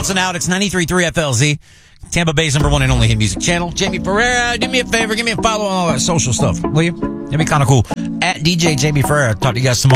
bouncing out. It's 93.3 FLZ, Tampa Bay's number one and only hit music channel. Jamie Ferreira, do me a favor, give me a follow on all that social stuff, will you? It'd be kind of cool. At DJ Jamie Ferreira. Talk to you guys tomorrow.